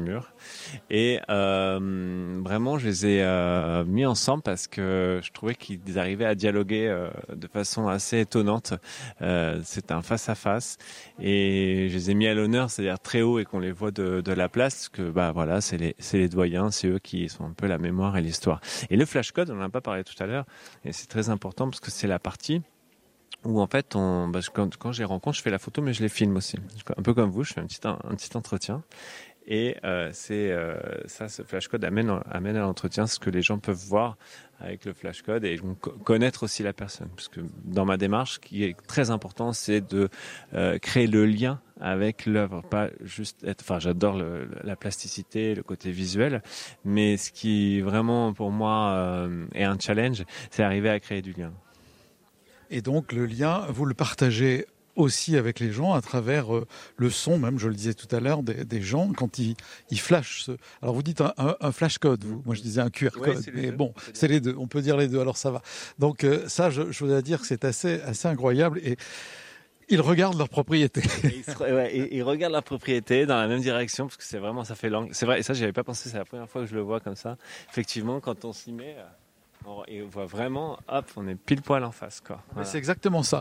mur. Et vraiment, je les ai mis ensemble parce que je trouvais qu'ils arrivaient à dialoguer de façon assez étonnante. C'est un face-à-face. Et je les ai mis à l'honneur, c'est-à-dire très haut et qu'on les voit de la place, parce que bah voilà, c'est les doyens, c'est eux qui sont un peu la mémoire et l'histoire. Et le flashcode, on n'en a pas parlé tout à l'heure, et c'est très important parce que c'est la partie où en fait, quand je les rencontre, je fais la photo, mais je les filme aussi. Un peu comme vous, je fais un petit entretien. Et ce flashcode amène à l'entretien ce que les gens peuvent voir avec le flashcode et connaître aussi la personne. Parce que dans ma démarche, ce qui est très important, c'est de créer le lien avec l'œuvre, pas juste être. Enfin, j'adore la plasticité, le côté visuel, mais ce qui vraiment pour moi est un challenge, c'est arriver à créer du lien. Et donc le lien, vous le partagez aussi avec les gens à travers le son, même je le disais tout à l'heure, des gens quand ils flashent. Alors vous dites un flash code, vous. Moi je disais un QR code, mais bon, c'est les deux. On peut dire les deux, alors ça va. Donc ça, je voudrais dire que c'est assez incroyable et ils regardent leur propriété. Ils regardent leur propriété dans la même direction parce que c'est vraiment, ça fait l'angle. C'est vrai, et ça j'y avais pas pensé, c'est la première fois que je le vois comme ça. Effectivement, quand on s'y met. Et on voit vraiment, hop, on est pile poil en face, quoi. Voilà. C'est exactement ça.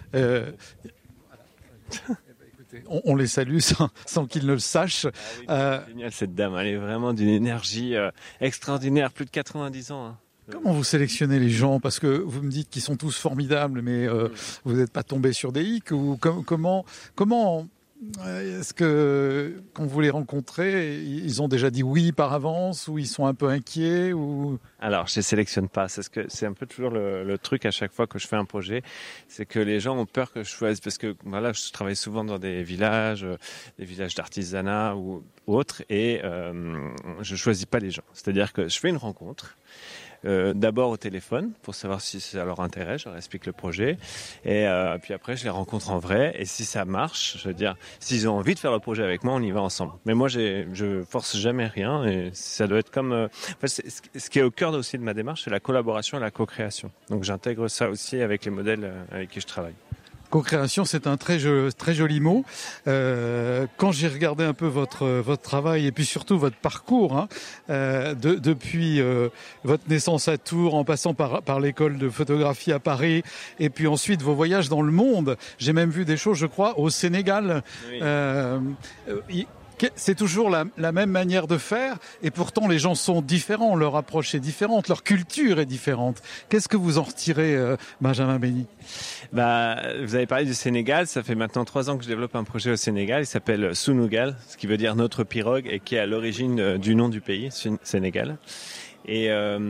On les salue sans qu'ils ne le sachent. Oui, c'est génial cette dame, elle est vraiment d'une énergie extraordinaire, plus de 90 ans. Hein. Comment vous sélectionnez les gens? Parce que vous me dites qu'ils sont tous formidables, mais vous n'êtes pas tombé sur des hicks ou comment est-ce que quand vous les rencontrez, ils ont déjà dit oui par avance ou ils sont un peu inquiets ou... Alors, je les sélectionne pas. C'est un peu toujours le truc à chaque fois que je fais un projet, c'est que les gens ont peur que je choisisse parce que voilà, je travaille souvent dans des villages d'artisanat ou autres, et je choisis pas les gens. C'est-à-dire que je fais une rencontre. D'abord au téléphone pour savoir si ça leur intéresse, je leur explique le projet et puis après je les rencontre en vrai et si ça marche, je veux dire, s'ils ont envie de faire le projet avec moi, on y va ensemble. Mais moi je force jamais rien et ça doit être comme ce qui est au cœur aussi de ma démarche, c'est la collaboration et la co-création. Donc j'intègre ça aussi avec les modèles avec qui je travaille. Co-création, c'est un très joli mot. Quand j'ai regardé un peu votre travail et puis surtout votre parcours, hein, depuis votre naissance à Tours, en passant par l'école de photographie à Paris, et puis ensuite vos voyages dans le monde. J'ai même vu des choses, je crois, au Sénégal. Oui. C'est toujours la même manière de faire et pourtant les gens sont différents, leur approche est différente, leur culture est différente. Qu'est-ce que vous en retirez, Benjamin Béni? Vous avez parlé du Sénégal, ça fait maintenant 3 ans que je développe un projet au Sénégal, il s'appelle Sunugal, ce qui veut dire notre pirogue et qui est à l'origine du nom du pays, Sénégal. Et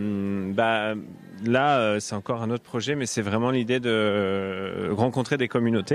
là, c'est encore un autre projet, mais c'est vraiment l'idée de rencontrer des communautés.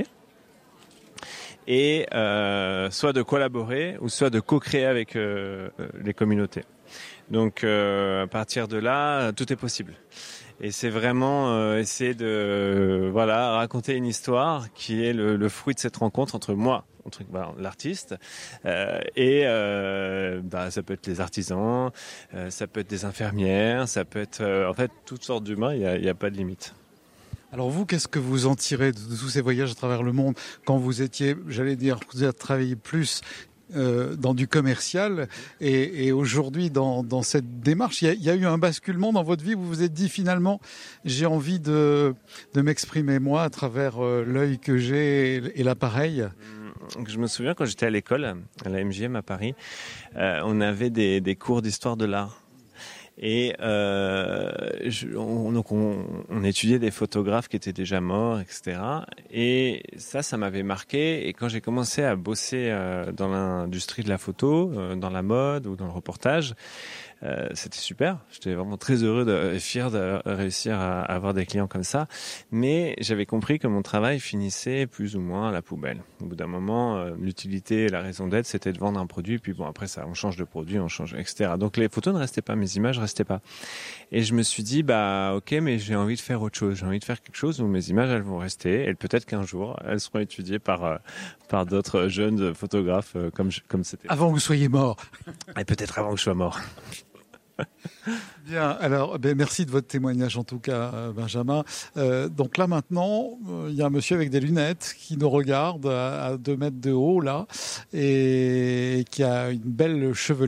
Et soit de collaborer ou soit de co-créer avec les communautés. Donc à partir de là, tout est possible. Et c'est vraiment essayer de raconter une histoire qui est le fruit de cette rencontre entre moi, l'artiste, et ça peut être les artisans, ça peut être des infirmières, ça peut être en fait toutes sortes d'humains, il n'y a pas de limite. Alors vous, qu'est-ce que vous en tirez de tous ces voyages à travers le monde quand vous étiez, j'allais dire, vous avez travaillé plus dans du commercial et aujourd'hui dans cette démarche, il y a eu un basculement dans votre vie où vous vous êtes dit finalement j'ai envie de m'exprimer moi à travers l'œil que j'ai et l'appareil. Je me souviens quand j'étais à l'école, à la MJM à Paris, on avait des cours d'histoire de l'art. Et on étudiait des photographes qui étaient déjà morts, etc. Et ça m'avait marqué. Et quand j'ai commencé à bosser dans l'industrie de la photo, dans la mode ou dans le reportage, c'était super. J'étais vraiment très heureux et fier de réussir à avoir des clients comme ça. Mais j'avais compris que mon travail finissait plus ou moins à la poubelle. Au bout d'un moment, l'utilité et la raison d'être, c'était de vendre un produit. Puis bon, après ça, on change de produit, on change, etc. Donc les photos ne restaient pas, mes images ne restaient pas. Et je me suis dit, ok, mais j'ai envie de faire autre chose. J'ai envie de faire quelque chose où mes images, elles vont rester. Et peut-être qu'un jour, elles seront étudiées par d'autres jeunes photographes comme c'était. Avant que vous soyez mort. Et peut-être avant que je sois mort. Bien, alors merci de votre témoignage en tout cas, Benjamin. Donc là maintenant, il y a un monsieur avec des lunettes qui nous regarde à 2 mètres de haut là et qui a une belle chevelure.